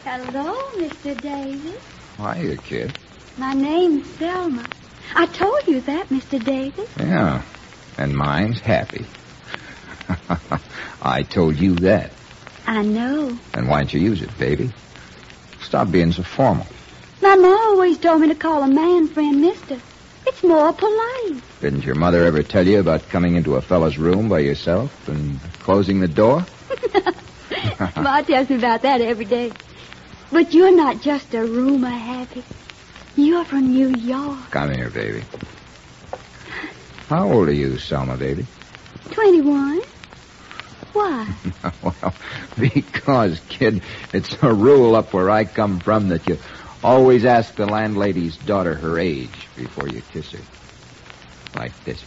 Hello, Mr. Davis. Hiya, kid. My name's Selma. I told you that, Mr. Davis. Yeah, and mine's Happy. I told you that. I know. And why don't you use it, baby? Stop being so formal. My ma always told me to call a man friend mister. It's more polite. Didn't your mother ever tell you about coming into a fella's room by yourself and closing the door? Ma tells me about that every day. But you're not just a roomer, Happy. You're from New York. Come here, baby. How old are you, Selma, baby? 21. Why? Well, because, kid, it's a rule up where I come from that you always ask the landlady's daughter her age before you kiss her. Like this.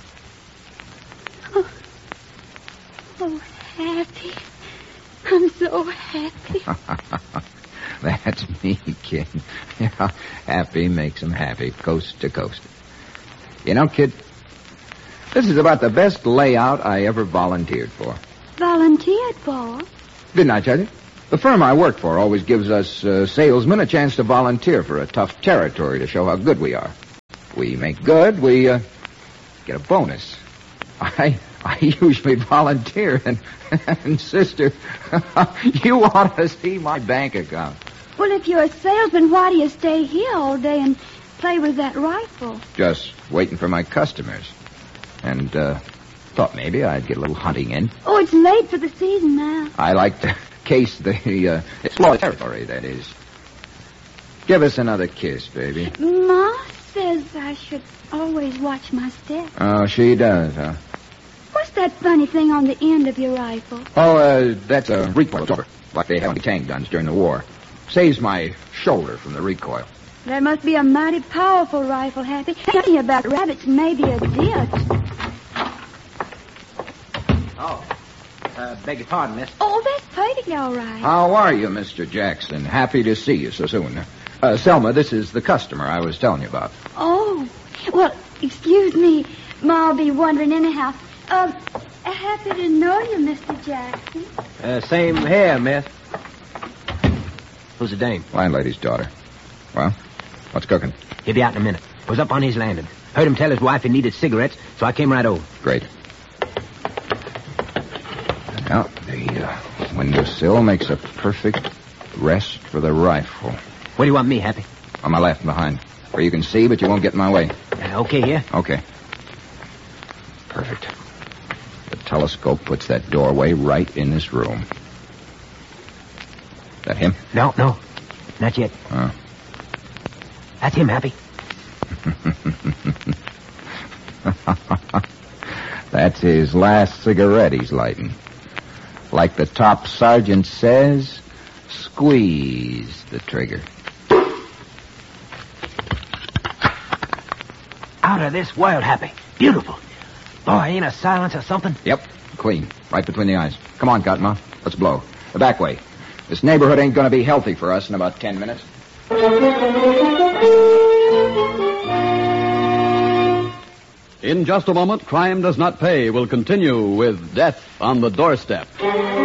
Oh, Happy. I'm so happy. That's me, kid. Yeah, happy makes 'em happy, coast to coast. You know, kid, this is about the best layout I ever volunteered for. Volunteered for? Didn't I tell you? The firm I work for always gives us salesmen a chance to volunteer for a tough territory to show how good we are. We make good, we get a bonus. I usually volunteer, and sister, you ought to see my bank account. Well, if you're a salesman, why do you stay here all day and play with that rifle? Just waiting for my customers. And thought maybe I'd get a little hunting in. Oh, it's late for the season now. I like to case the explore territory, that is. Give us another kiss, baby. Ma says I should always watch my step. Oh, she does, huh? What's that funny thing on the end of your rifle? Oh, that's a recoil absorber, like they have on the tank guns during the war. Saves my shoulder from the recoil. That must be a mighty powerful rifle, Happy. Thinking about rabbits, maybe a deer. Oh, beg your pardon, miss. Oh, that's pretty all right. How are you, Mr. Jackson? Happy to see you so soon. Selma, this is the customer I was telling you about. Oh, well, excuse me. Ma'll be wondering anyhow. Happy to know you, Mr. Jackson. Same here, miss. Who's the dame? Landlady's daughter. Well, what's cooking? He'll be out in a minute. Was up on his landing. Heard him tell his wife he needed cigarettes, so I came right over. Great. Now, the windowsill makes a perfect rest for the rifle. Where do you want me, Happy? On my left, behind. Where you can see, but you won't get in my way. Okay, here. Okay. Perfect. The telescope puts that doorway right in this room. That him? No, not yet. Oh. That's him, Happy. That's his last cigarette he's lighting. Like the top sergeant says, squeeze the trigger. Out of this world, Happy. Beautiful. Boy, ain't a silence or something? Yep, clean. Right between the eyes. Come on, Cottonmouth. Let's blow. The back way. This neighborhood ain't going to be healthy for us in about 10 minutes. In just a moment, Crime Does Not Pay will continue with Death on the Doorstep.